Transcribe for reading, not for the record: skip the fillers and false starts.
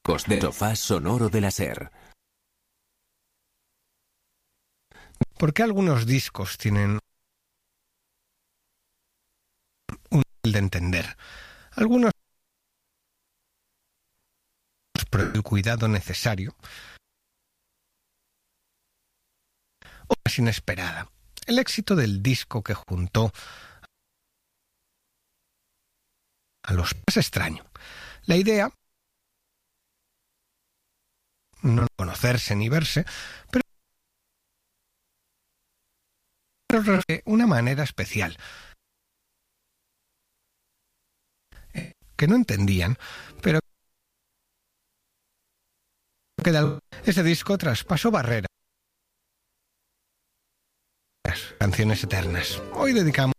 de sofá sonoro de la SER. ¿Por qué algunos discos tienen un nivel de entender? Algunos por el cuidado necesario, o más inesperada. El éxito del disco que juntó a los más extraño. La idea no conocerse ni verse, pero de una manera especial que no entendían, pero que ese disco traspasó barreras, canciones eternas. Hoy dedicamos